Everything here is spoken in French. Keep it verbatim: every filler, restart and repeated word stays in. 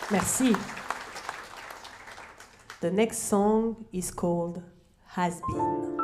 Merci. The next song is called Has Been.